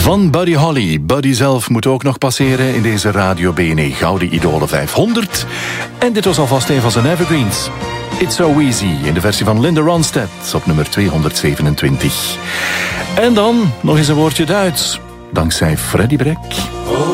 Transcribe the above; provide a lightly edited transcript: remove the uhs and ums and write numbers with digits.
van Buddy Holly. Buddy zelf moet ook nog passeren in deze Radio BNE Gouden Idolen 500. En dit was alvast een van zijn evergreens. It's So Easy in de versie van Linda Ronstadt op nummer 227. En dan nog eens een woordje Duits. Dankzij Freddy Brek.